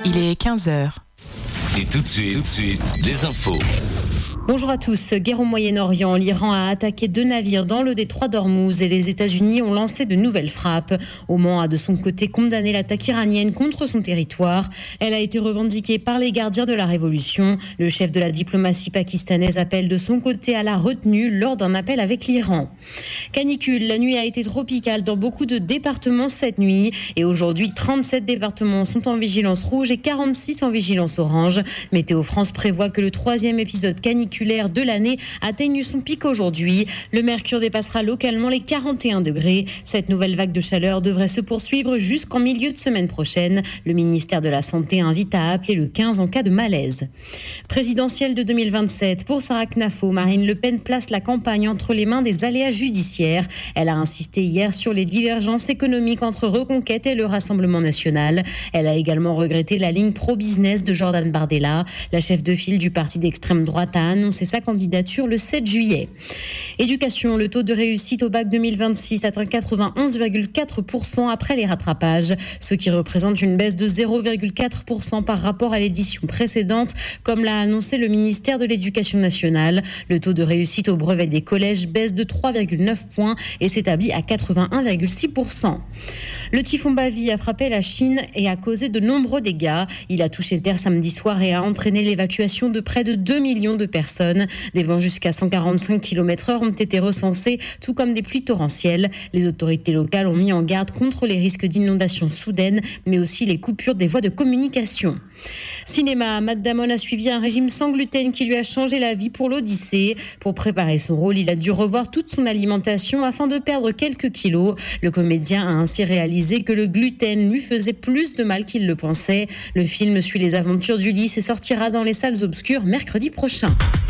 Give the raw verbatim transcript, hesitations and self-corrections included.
Il est quinze heures. Et tout de suite, tout de suite, des infos. Bonjour à tous. Guerre au Moyen-Orient. L'Iran a attaqué deux navires dans le détroit d'Ormuz et les États-Unis ont lancé de nouvelles frappes. Oman a de son côté condamné l'attaque iranienne contre son territoire. Elle a été revendiquée par les gardiens de la révolution. Le chef de la diplomatie pakistanaise appelle de son côté à la retenue lors d'un appel avec l'Iran. Canicule. La nuit a été tropicale dans beaucoup de départements cette nuit. Et aujourd'hui, trente-sept départements sont en vigilance rouge et quarante-six en vigilance orange. Météo France prévoit que le troisième épisode caniculaire de l'année atteigne son pic aujourd'hui. Le mercure dépassera localement les quarante et un degrés. Cette nouvelle vague de chaleur devrait se poursuivre jusqu'en milieu de semaine prochaine. Le ministère de la Santé invite à appeler le quinze en cas de malaise. Présidentielle de deux mille vingt-sept. Pour Sarah Knafo, Marine Le Pen place la campagne entre les mains des aléas judiciaires. Elle a insisté hier sur les divergences économiques entre Reconquête et le Rassemblement national. Elle a également regretté la ligne pro-business de Jordan Bardella. La chef de file du parti d'extrême droite a annoncé sa candidature le sept juillet. Éducation, le taux de réussite au bac deux mille vingt-six atteint quatre-vingt-onze virgule quatre pour cent après les rattrapages, ce qui représente une baisse de zéro virgule quatre pour cent par rapport à l'édition précédente, comme l'a annoncé le ministère de l'Éducation nationale. Le taux de réussite au brevet des collèges baisse de trois virgule neuf points et s'établit à quatre-vingt-un virgule six pour cent. Le typhon Bavi a frappé la Chine et a causé de nombreux dégâts. Il a touché terre samedi soir et a entraîné l'évacuation de près de deux millions de personnes. Des vents jusqu'à cent quarante-cinq kilomètres heure ont été recensés, tout comme des pluies torrentielles. Les autorités locales ont mis en garde contre les risques d'inondations soudaines, mais aussi les coupures des voies de communication. Cinéma, Matt Damon a suivi un régime sans gluten qui lui a changé la vie pour l'Odyssée. Pour préparer son rôle, il a dû revoir toute son alimentation afin de perdre quelques kilos. Le comédien a ainsi réalisé que le gluten lui faisait plus de mal qu'il le pensait. Le film suit les aventures d'Ulysse et sortira dans les salles obscures mercredi prochain.